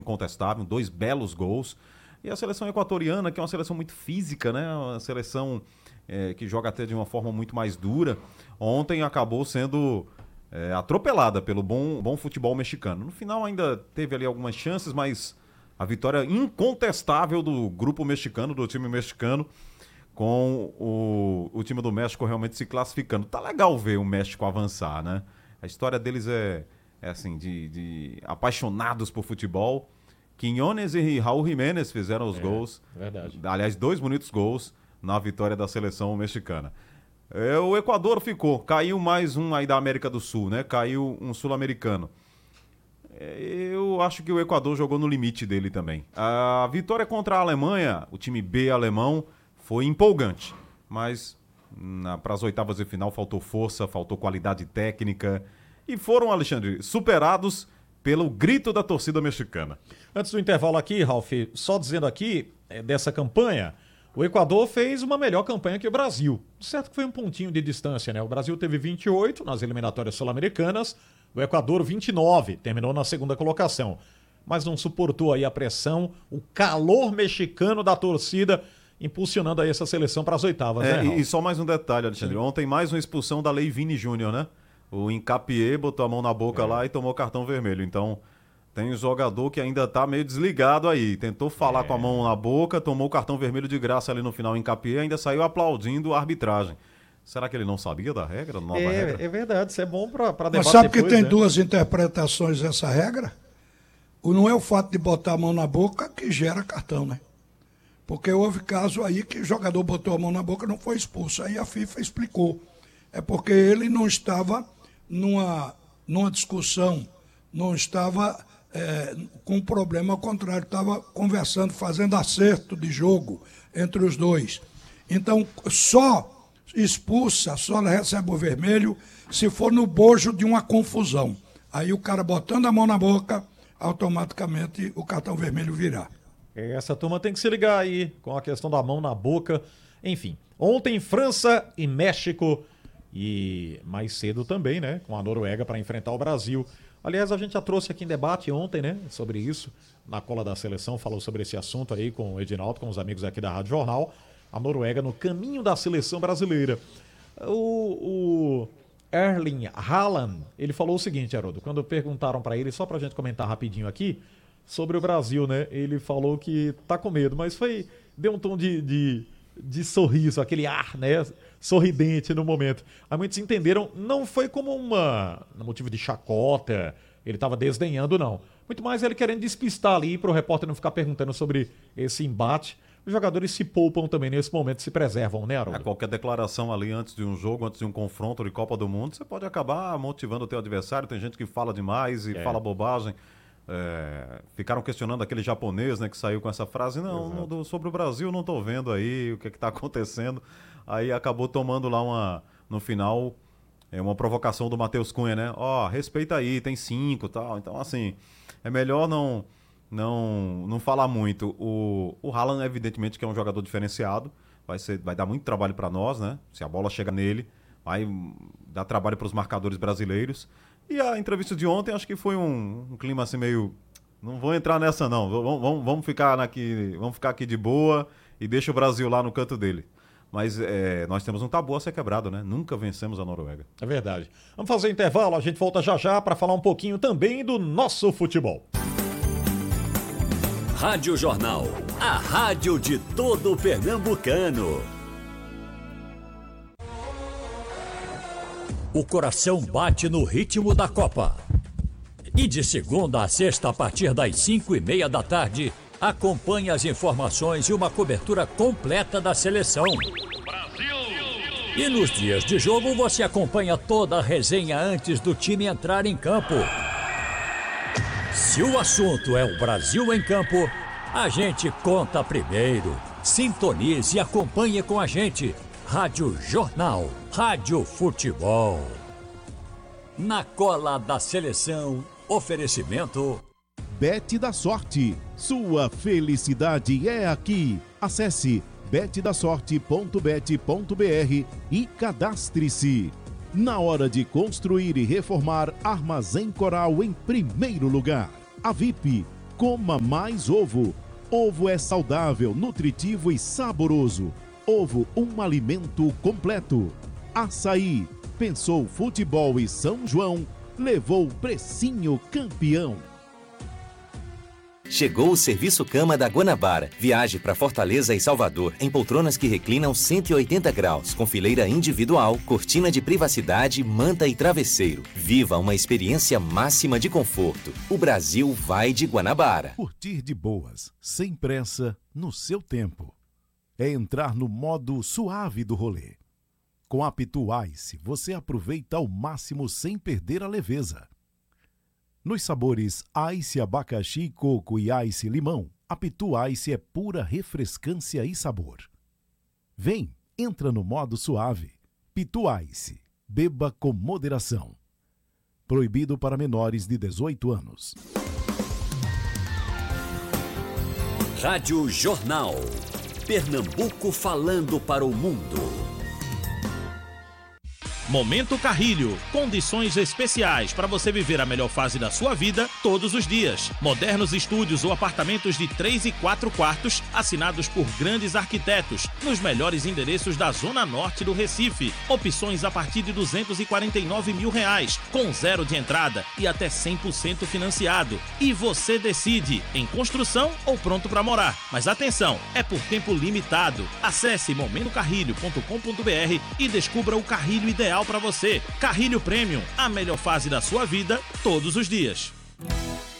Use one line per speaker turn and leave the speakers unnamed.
incontestável, 2 belos gols. E a seleção equatoriana, que é uma seleção muito física, né? Uma seleção que joga até de uma forma muito mais dura, ontem acabou sendo atropelada pelo bom futebol mexicano. No final ainda teve ali algumas chances, mas a vitória incontestável do grupo mexicano, do time mexicano, com o time do México realmente se classificando. Tá legal ver o México avançar, né? A história deles é assim, de apaixonados por futebol. Quiñones e Raul Jiménez fizeram os gols.
Verdade.
Aliás, 2 bonitos gols na vitória da seleção mexicana. O Equador caiu mais um aí da América do Sul, né? Caiu um sul-americano. Eu acho que o Equador jogou no limite dele também. A vitória contra a Alemanha, o time B alemão, foi empolgante. Mas para as oitavas de final faltou força, faltou qualidade técnica. E foram, Alexandre, superados pelo grito da torcida mexicana.
Antes do intervalo aqui, Ralf, só dizendo aqui dessa campanha, o Equador fez uma melhor campanha que o Brasil. Certo que foi um pontinho de distância, né? O Brasil teve 28 nas eliminatórias sul-americanas, o Equador 29, terminou na segunda colocação. Mas não suportou aí a pressão, o calor mexicano da torcida, impulsionando aí essa seleção para as oitavas, né, Ralf?
E só mais um detalhe, Alexandre. Ontem mais uma expulsão da Lei Vini Júnior, né? O Hincapié botou a mão na boca lá e tomou cartão vermelho. Então, tem um jogador que ainda tá meio desligado aí. Tentou falar com a mão na boca, tomou o cartão vermelho de graça ali no final. O Hincapié ainda saiu aplaudindo a arbitragem. Será que ele não sabia da regra, da nova regra?
É verdade, isso é bom para debater.
Mas sabe
depois,
que tem
né?
duas interpretações dessa regra? Não é o fato de botar a mão na boca que gera cartão, né? Porque houve caso aí que o jogador botou a mão na boca e não foi expulso. Aí a FIFA explicou. É porque ele não estava numa discussão, não estava com um problema, ao contrário, estava conversando, fazendo acerto de jogo entre os dois. Então, só expulsa, só recebe o vermelho se for no bojo de uma confusão. Aí o cara botando a mão na boca, automaticamente o cartão vermelho virá.
Essa turma tem que se ligar aí com a questão da mão na boca. Enfim, ontem França e México e mais cedo também, né, com a Noruega para enfrentar o Brasil. Aliás, a gente já trouxe aqui em debate ontem, né, sobre isso, na cola da seleção, falou sobre esse assunto aí com o Edinaldo, com os amigos aqui da Rádio Jornal. A Noruega no caminho da seleção brasileira. O Erling Haaland, ele falou o seguinte, Haroldo, quando perguntaram para ele, só pra gente comentar rapidinho aqui, sobre o Brasil, né, ele falou que tá com medo, mas deu um tom de sorriso, aquele ar, né, sorridente no momento. Aí muitos entenderam, não foi como um motivo de chacota, ele estava desdenhando, não. Muito mais ele querendo despistar ali para o repórter não ficar perguntando sobre esse embate. Os jogadores se poupam também nesse momento, se preservam, né, Haroldo?
Qualquer declaração ali antes de um jogo, antes de um confronto de Copa do Mundo, você pode acabar motivando o teu adversário. Tem gente que fala demais e fala bobagem. Ficaram questionando aquele japonês, né, que saiu com essa frase. Não, sobre o Brasil não tô vendo aí o que está acontecendo. Aí acabou tomando lá no final uma provocação do Matheus Cunha, né? Respeita aí, tem 5 e tal. Então, assim, é melhor não falar muito. O Haaland, evidentemente, que é um jogador diferenciado. Vai dar muito trabalho para nós, né? Se a bola chega nele, vai dar trabalho para os marcadores brasileiros. E a entrevista de ontem, acho que foi um clima assim meio... Não vou entrar nessa, não. Vamos ficar aqui de boa e deixa o Brasil lá no canto dele. Mas nós temos um tabu a ser quebrado, né? Nunca vencemos a Noruega.
É verdade. Vamos fazer um intervalo, a gente volta já para falar um pouquinho também do nosso futebol.
Rádio Jornal, a rádio de todo pernambucano. O coração bate no ritmo da Copa. E de segunda a sexta, a partir das 5:30 da tarde, acompanhe as informações e uma cobertura completa da seleção. Brasil! E nos dias de jogo, você acompanha toda a resenha antes do time entrar em campo. Se o assunto é o Brasil em campo, a gente conta primeiro. Sintonize e acompanhe com a gente. Rádio Jornal, Rádio Futebol. Na cola da seleção, oferecimento...
Bet da Sorte. Sua felicidade é aqui. Acesse betdasorte.bet.br e cadastre-se. Na hora de construir e reformar, Armazém Coral em primeiro lugar. A VIP, Coma mais ovo. Ovo é saudável, nutritivo e saboroso. Ovo, um alimento completo. Açaí. Pensou futebol e São João, levou precinho campeão.
Chegou o Serviço Cama da Guanabara. Viaje para Fortaleza e Salvador em poltronas que reclinam 180 graus, com fileira individual, cortina de privacidade, manta e travesseiro. Viva uma experiência máxima de conforto. O Brasil vai de Guanabara.
Curtir de boas, sem pressa, no seu tempo. É entrar no modo suave do rolê. Com a Pitu Ice, você aproveita ao máximo sem perder a leveza. Nos sabores Ice abacaxi, coco e Ice limão, a Pitu Ice é pura refrescância e sabor. Vem, entra no modo suave. Pitu Ice, beba com moderação. Proibido para menores de 18 anos.
Rádio Jornal. Pernambuco falando para o mundo.
Momento Carrilho, condições especiais para você viver a melhor fase da sua vida todos os dias. Modernos estúdios ou apartamentos de 3 e 4 quartos, assinados por grandes arquitetos, nos melhores endereços da Zona Norte do Recife. Opções a partir de R$249 mil, com 0 de entrada e até 100% financiado. E você decide, em construção ou pronto para morar. Mas atenção, é por tempo limitado. Acesse momentocarrilho.com.br e descubra o carrilho ideal para você. Carrilho Premium, a melhor fase da sua vida todos os dias.